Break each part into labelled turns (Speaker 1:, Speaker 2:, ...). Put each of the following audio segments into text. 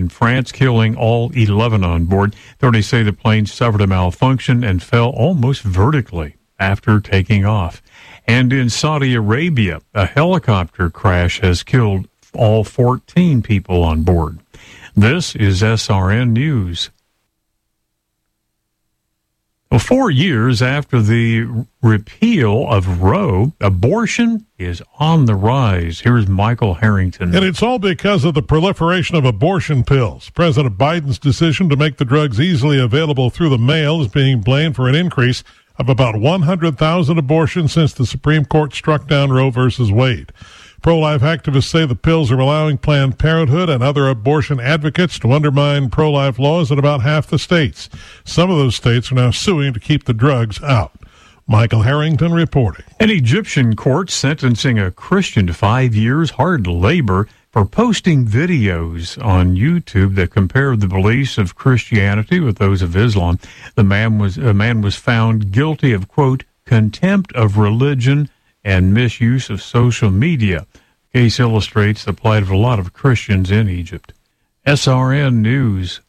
Speaker 1: in France, killing all 11 on board. Authorities say the plane suffered a malfunction and fell almost vertically after taking off. And in Saudi Arabia, a helicopter crash has killed all 14 people on board. This is SRN News. Well, 4 years after the repeal of Roe, abortion is on the rise. Here's Michael Harrington.
Speaker 2: And it's all because of the proliferation of abortion pills. President Biden's decision to make the drugs easily available through the mail is being blamed for an increase of about 100,000 abortions since the Supreme Court struck down Roe versus Wade. Pro-life activists say the pills are allowing Planned Parenthood and other abortion advocates to undermine pro-life laws in about half the states. Some of those states are now suing to keep the drugs out. Michael Harrington reporting.
Speaker 1: An Egyptian court sentencing a Christian to 5 years hard labor for posting videos on YouTube that compare the beliefs of Christianity with those of Islam. A man was found guilty of, quote, contempt of religion and misuse of social media. The case illustrates the plight of a lot of Christians in Egypt. SRN News.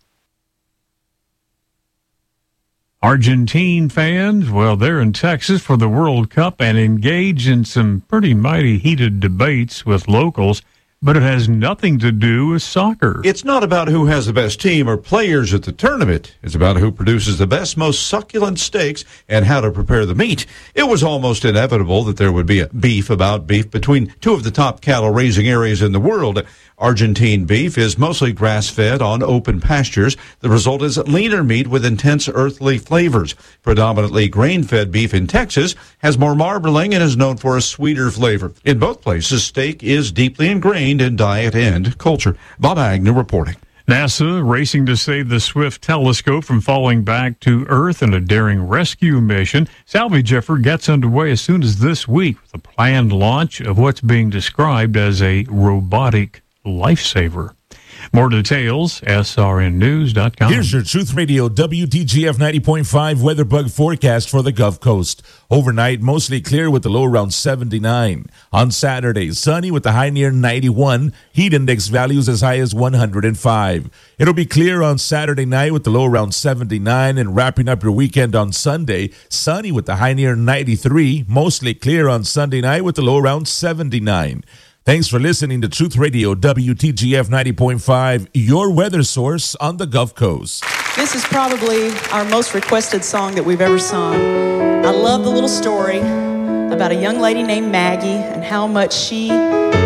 Speaker 1: Argentine fans, well, they're in Texas for the World Cup and engaged in some pretty mighty heated debates with locals, but it has nothing to do with soccer.
Speaker 3: It's not about who has the best team or players at the tournament. It's about who produces the best, most succulent steaks and how to prepare the meat. It was almost inevitable that there would be a beef between two of the top cattle-raising areas in the world. Argentine beef is mostly grass-fed on open pastures. The result is leaner meat with intense earthly flavors. Predominantly grain-fed beef in Texas has more marbling and is known for a sweeter flavor. In both places, steak is deeply ingrained in diet and culture. Bob Agnew reporting.
Speaker 1: NASA racing to save the Swift telescope from falling back to Earth in a daring rescue mission. Salvage effort gets underway as soon as this week with a planned launch of what's being described as a robotic lifesaver. More details, srnnews.com.
Speaker 4: Here's your Truth Radio WTGF 90.5 WeatherBug forecast for the Gulf Coast. Overnight, mostly clear with the low around 79. On Saturday, sunny with the high near 91. Heat index values as high as 105. It'll be clear on Saturday night with the low around 79, and wrapping up your weekend on Sunday, sunny with the high near 93. Mostly clear on Sunday night with the low around 79. Thanks for listening to Truth Radio WTGF 90.5, your weather source on the Gulf Coast.
Speaker 5: This is probably our most requested song that we've ever sung. I love the little story about a young lady named Maggie and how much she